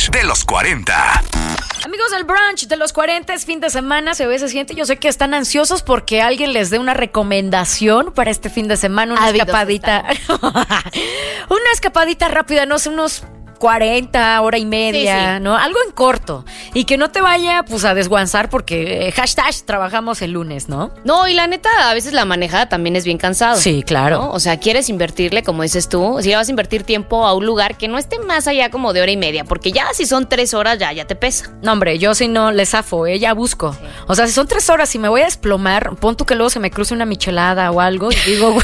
brunch de los 40. Amigos del brunch de los 40, es fin de semana, se ve, se siente. Yo sé que están ansiosos porque alguien les dé una recomendación para este fin de semana, una escapadita. Una escapadita rápida, no sé, unos 40, hora y media, sí. ¿No? Algo en corto. Y que no te vaya, pues, a desguanzar porque hashtag trabajamos el lunes, ¿no? No, y la neta, a veces la manejada también es bien cansado. Sí, claro. ¿No? O sea, quieres invertirle, como dices tú, si vas a invertir tiempo a un lugar que no esté más allá como de hora y media, porque ya si son 3 horas ya te pesa. No, hombre, yo si no le zafo, ya busco. Sí. O sea, si son 3 horas y me voy a desplomar, pon tú que luego se me cruce una michelada o algo y digo,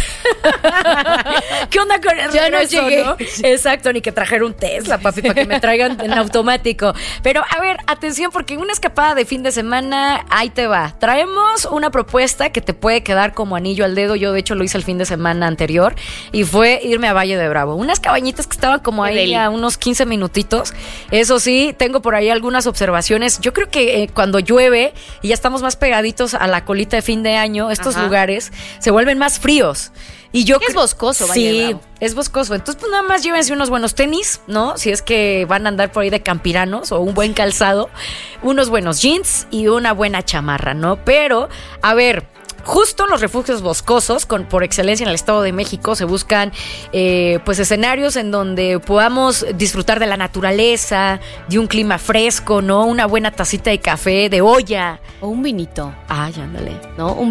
¿qué onda con el ya no llegué? ¿No? Exacto, ni que trajera un Tesla, papi, para que me traigan en automático. Pero, a ver, atención, porque una escapada de fin de semana, ahí te va. Traemos una propuesta que te puede quedar como anillo al dedo. Yo, de hecho, lo hice el fin de semana anterior y fue irme a Valle de Bravo. Unas cabañitas que estaban como ahí a unos 15 minutitos. Eso sí, tengo por ahí algunas observaciones. Yo creo que cuando llueve y ya estamos más pegaditos a la colita de fin de año, estos lugares se vuelven más fríos. Y yo es boscoso, sí, es boscoso. Entonces, pues nada más llévense unos buenos tenis, ¿no? Si es que van a andar por ahí de campiranos o un buen calzado, unos buenos jeans y una buena chamarra, ¿no? Pero, a ver, justo los refugios boscosos, por excelencia en el Estado de México, se buscan pues escenarios en donde podamos disfrutar de la naturaleza, de un clima fresco, ¿no? Una buena tacita de café, de olla. O un vinito. Ay, ándale. ¿No? Un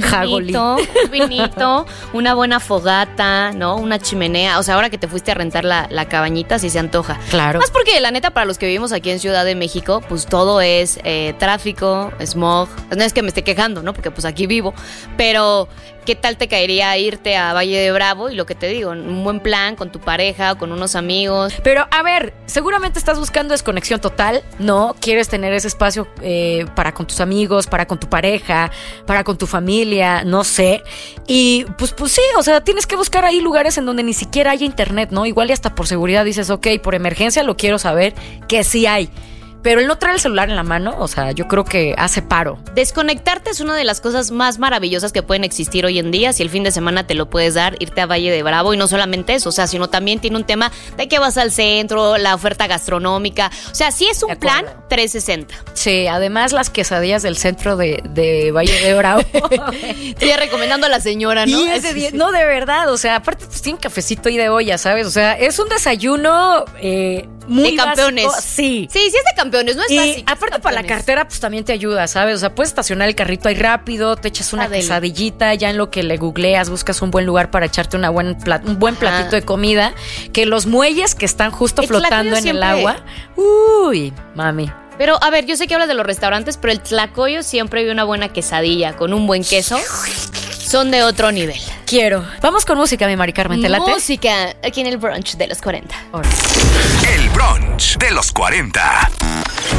vinito, una buena fogata, ¿no? Una chimenea. O sea, ahora que te fuiste a rentar la cabañita, sí se antoja. Claro. Más porque, la neta, para los que vivimos aquí en Ciudad de México, pues todo es tráfico, smog. No es que me esté quejando, ¿no? Porque pues aquí vivo. Pero, ¿qué tal te caería irte a Valle de Bravo? Y lo que te digo, un buen plan con tu pareja o con unos amigos. Pero, a ver, seguramente estás buscando desconexión total, ¿no? Quieres tener ese espacio para con tus amigos, para con tu pareja, para con tu familia, no sé. Y, pues sí, o sea, tienes que buscar ahí lugares en donde ni siquiera haya internet, ¿no? Igual y hasta por seguridad dices, ok, por emergencia lo quiero saber que sí hay. Pero el no traer el celular en la mano, o sea, yo creo que hace paro. Desconectarte es una de las cosas más maravillosas que pueden existir hoy en día. Si el fin de semana te lo puedes dar, irte a Valle de Bravo. Y no solamente eso, o sea, sino también tiene un tema de que vas al centro, la oferta gastronómica. O sea, sí es un plan 360. Sí, además las quesadillas del centro de Valle de Bravo. Estoy recomendando a la señora, ¿no? No, de verdad, o sea, aparte pues tiene cafecito y de olla, ¿sabes? O sea, es un desayuno muy de campeones. Básico. Sí. Sí, es de campeones, no es básico. Y aparte para la cartera, pues también te ayuda, ¿sabes? O sea, puedes estacionar el carrito ahí rápido, te echas una quesadillita, ya en lo que le googleas, buscas un buen lugar para echarte un buen platito de comida, que los muelles que están justo flotando en el agua. Uy, mami. Pero, a ver, yo sé que hablas de los restaurantes, pero el Tlacoyo siempre hay una buena quesadilla con un buen queso. Son de otro nivel. Quiero. Vamos con música, mi Mari Carmen, ¿te late? Música, aquí en el brunch de los 40. El brunch de los 40.